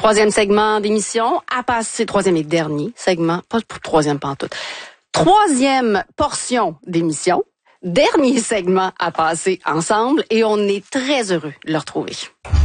Troisième segment d'émission à passer, troisième et dernier segment, pas pour troisième pantoute. Troisième portion d'émission, dernier segment à passer ensemble et on est très heureux de le retrouver.